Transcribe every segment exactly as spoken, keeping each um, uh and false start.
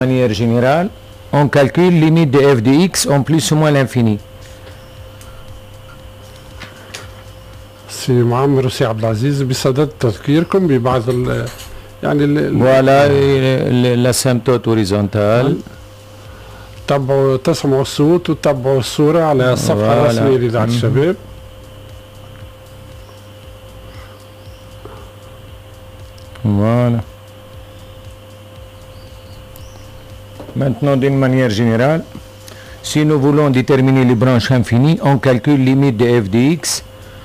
De manière générale, on calcule limite de f de x en plus ou moins l'infini. سي معمر وسي عبد العزيز بصدد تذكيركم ببعض ال يعني ال Voilà l'asymptote horizontale. تابعوا تسمعوا الصوت وتابعوا الصورة على الصفحة الرسمية لإذاعة الشباب. Voilà. Maintenant, d'une manière générale, si nous voulons déterminer les branches infinies, on calcule limite de f de x.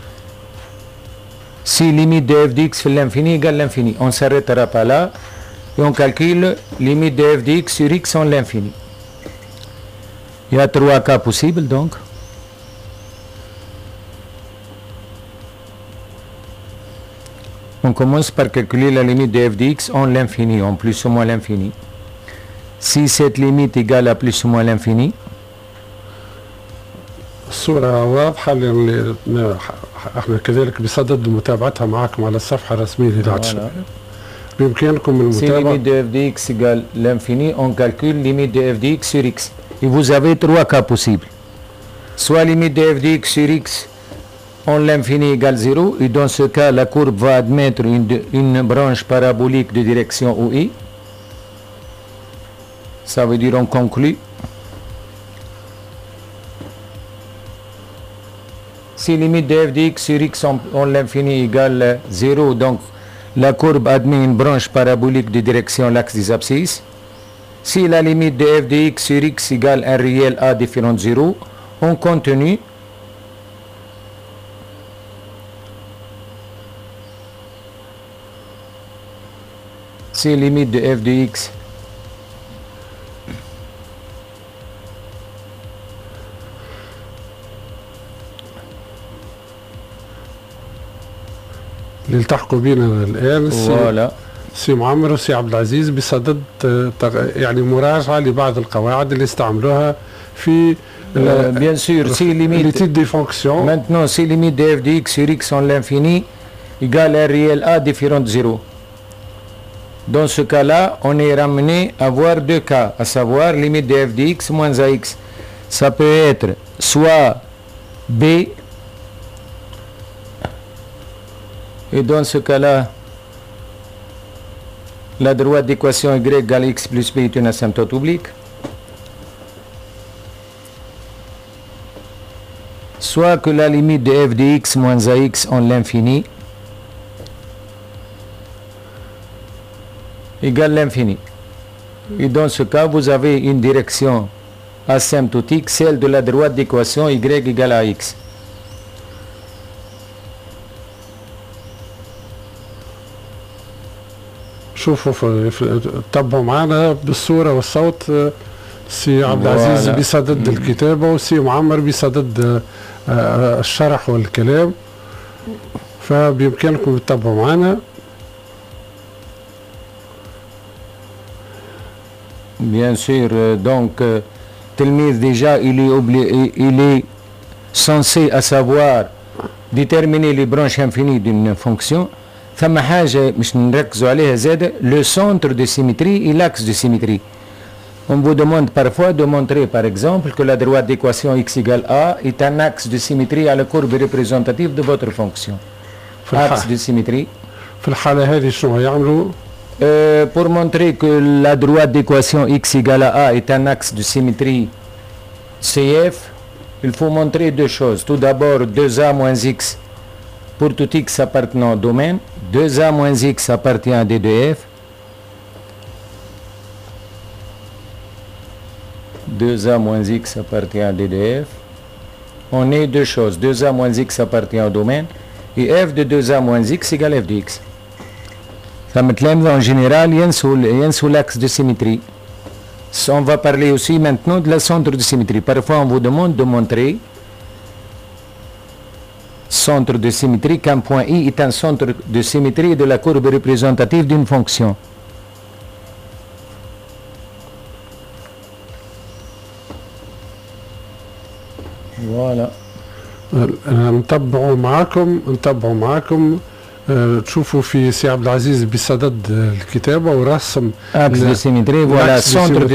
Si limite de f de x fait l'infini égale l'infini, on ne s'arrêtera pas là et on calcule limite de f de x sur x en l'infini. Il y a trois cas possibles donc. On commence par calculer la limite de f de x en l'infini, en plus ou moins l'infini. Si cette limite égale à plus ou moins l'infini, الصورة واضحة لأن احنا كذلك بصدد متابعتها معكم على الصفحة الرسمية لإذاعة الشباب. بإمكانكم المتابعة. Si limite de f de x égale l'infini, on calcule limite de f de x sur x. Et vous avez trois cas possibles. Soit limite de f de x sur x en l'infini égale zéro, et dans ce cas, la courbe va admettre une, une branche parabolique de direction O I. Ça veut dire on conclut. Si limite de f de x sur x en, en l'infini égale zéro, donc la courbe admet une branche parabolique de direction l'axe des abscisses. Si la limite de f de x sur x égale un réel a différent de zéro, on continue. Si limite de f de x اللي التحقوا بينا الان فوالا سي معمر وسي عبد العزيز بصدد يعني مراجعه لبعض القواعد اللي استعملوها في bien sûr si limite l'étude des fonctions. Maintenant si limite de f de x sur x en l'infini égale un réel a différent de zéro. Dans ce cas-là, on est ramené à voir deux cas, à savoir limite de f de x moins ax. Ça peut être soit b, et dans ce cas-là, la droite d'équation y égale x plus b est une asymptote oblique. Soit que la limite de f de x moins ax en l'infini égale l'infini. Et dans ce cas, vous avez une direction asymptotique, celle de la droite d'équation y égale à x. شوفوا تابعوا معنا بالصورة والصوت. سي عبد العزيز بصدد الكتابة وسي معمر بصدد الشرح والكلام، فبإمكانكم تتابعوا معنا. Bien sûr, donc Telmiz déjà il est, obli il est censé à savoir déterminer les branches infinies d'une fonction. ثم حاجة مش نركزوا عليها زادة le centre de symétrie et l'axe de symétrie. On vous demande parfois de montrer par exemple que la droite d'équation x égale a est un axe de symétrie à la courbe représentative de votre fonction. Axe de symétrie. في الحالة هذه شنو يعملوا؟ Euh, pour montrer que la droite d'équation x égale à a est un axe de symétrie C F, il faut montrer deux choses. Tout d'abord deux a moins x pour tout x appartenant au domaine, deux a moins x appartient à D de F, deux a moins x appartient à D de F. On est deux choses, deux a moins x appartient au domaine et f de deux a moins x égale f de x. En général, il y a l'axe de symétrie. On va parler aussi maintenant de la centre de symétrie. Parfois, on vous demande de montrer centre de symétrie qu'un point I est un centre de symétrie de la courbe représentative d'une fonction. Voilà. نتبعوا معكم نتبعوا معكم آه تشوفوا في سي عبد العزيز بصدد الكتابه ورسم اكس دي سيمتري ولا سونتر